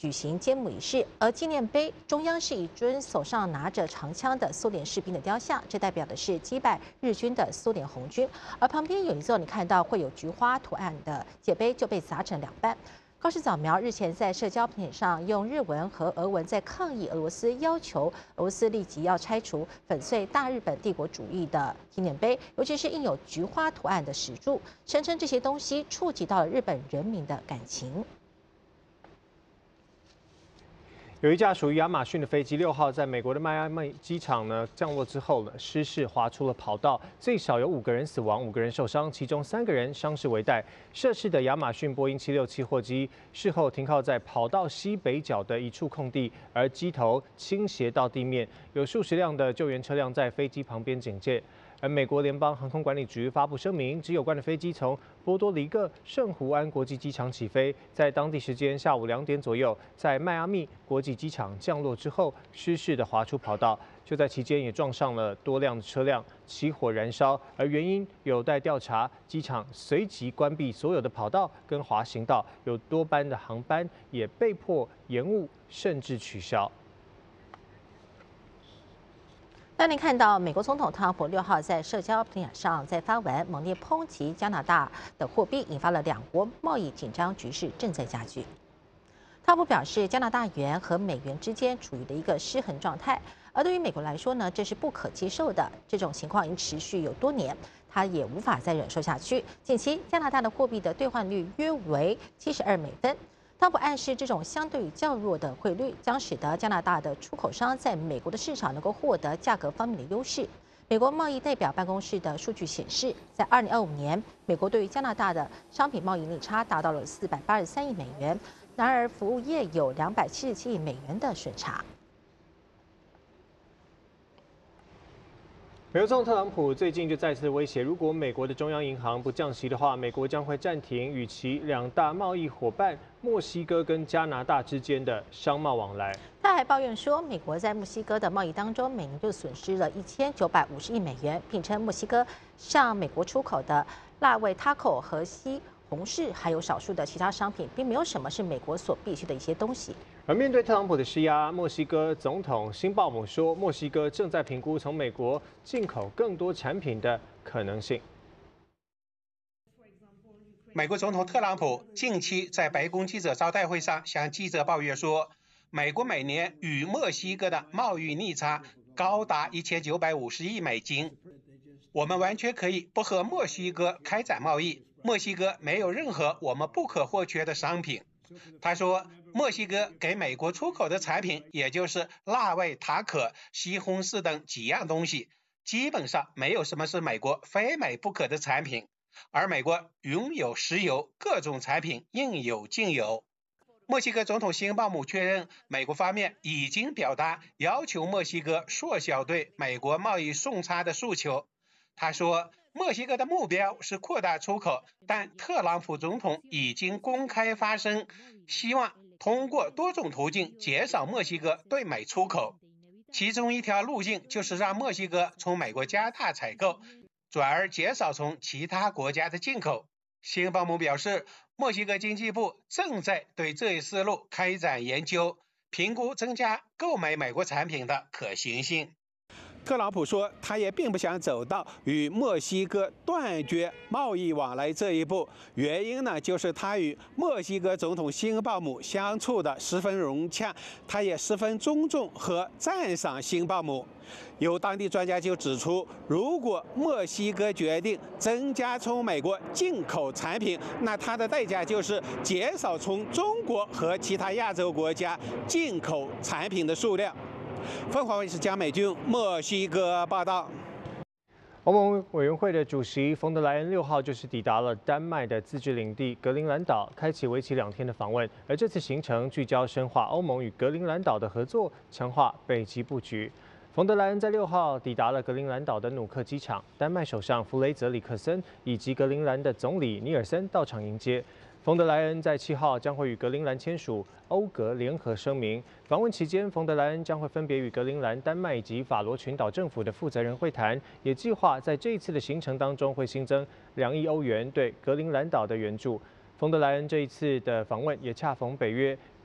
举行揭幕仪式，而纪念碑中央是一尊手上拿着长枪的苏联士兵的雕像，这代表的是击败日军的苏联红军。而旁边有一座你看到会有菊花图案的界碑就被砸成2半。高市早苗日前在社交平台上用日文和俄文在抗议俄罗斯，要求俄罗斯立即要拆除粉碎大日本帝国主义的纪念碑，尤其是印有菊花图案的石柱，声称这些东西触及到了日本人民的感情。 有一架属于亚马逊的飞机6号在美国的迈阿密机场呢降落之后呢，失事滑出了跑道，最少有5个人死亡，5个人受伤，其中3个人伤势危殆。涉事的亚马逊波音767货机事后停靠在跑道西北角的一处空地，而机头倾斜到地面，有数十辆的救援车辆在飞机旁边警戒。而美国联邦航空管理局发布声明，指有关的飞机从波多黎各圣胡安国际机场起飞，在当地时间下午2点左右，在迈阿密国际机场降落之后，失事的滑出跑道，就在期间也撞上了多辆的车辆，起火燃烧，而原因有待调查。机场随即关闭所有的跑道跟滑行道，有多班的航班也被迫延误甚至取消。 当您看到美国总统特朗普6号在社交平台上在发文，猛烈抨击加拿大的货币，引发了2国贸易紧张局势正在加剧。特朗普表示，加拿大元和美元之间处于的一个失衡状态，而对于美国来说呢，这是不可接受的。这种情况已经持续有多年，他也无法再忍受下去。近期加拿大的货币的兑换率约为72美分。特朗普暗示，这种相对于较弱的汇率将使得加拿大的出口商在美国的市场能够获得价格方面的优势。美国贸易代表办公室的数据显示，在2025年，美国对于加拿大的商品贸易逆差达到了483亿美元，然而服务业有277亿美元的顺差。 美国总统特朗普最近就再次威胁，如果美国的中央银行不降息的话，美国将会暂停与其2大贸易伙伴墨西哥跟加拿大之间的商贸往来。 他还抱怨说，美国在墨西哥的贸易当中，每年就损失了1950亿美元，并称墨西哥向美国出口的辣味 taco 和西红柿，还有少数的其他商品，并没有什么是美国所必需的一些东西。 而面对特朗普的施压，墨西哥总统辛鲍姆说，墨西哥正在评估从美国进口更多产品的可能性。 美国总统特朗普近期在白宫记者招待会上向记者抱怨说，美国每年与墨西哥的贸易逆差高达1950亿美金。我们完全可以不和墨西哥开展贸易，墨西哥没有任何我们不可或缺的商品。他说，墨西哥给美国出口的产品，也就是辣味塔可、西红柿等几样东西，基本上没有什么是美国非美不可的产品。而美国拥有石油，各种产品应有尽有。墨西哥总统辛鲍姆确认，美国方面已经表达要求墨西哥缩小对美国贸易顺差的诉求。他说，墨西哥的目标是扩大出口，但特朗普总统已经公开发声，希望通过多种途径减少墨西哥对美出口。其中一条路径就是让墨西哥从美国加大采购，转而减少从其他国家的进口。辛鲍姆表示，墨西哥经济部正在对这一思路开展研究，评估增加购买美国产品的可行性。特朗普说，他也并不想走到与墨西哥断绝贸易往来这一步，原因呢，就是他与墨西哥总统辛鲍姆相处的十分融洽，他也十分尊重和赞赏辛鲍姆。有当地专家就指出，如果墨西哥决定增加从美国进口产品，那它的代价就是减少从中国和其他亚洲国家进口产品的数量。凤凰卫视江美君墨西哥报道。 欧盟委员会的主席冯德莱恩6号就是抵达了丹麦的自治领地格陵兰岛，开启为期2天的访问。而这次行程聚焦深化欧盟与格陵兰岛的合作，强化北极布局。冯德莱恩在6号抵达了格陵兰岛的努克机场，丹麦首相弗雷泽里克森以及格陵兰的总理尼尔森到场迎接。冯德莱恩在7号将会与格陵兰签署欧格联合声明。访问期间，冯德莱恩将会分别与格陵兰、丹麦以及法罗群岛政府的负责人会谈，也计划在这一次的行程当中会新增2亿欧元对格陵兰岛的援助。冯德莱恩这一次的访问也恰逢北约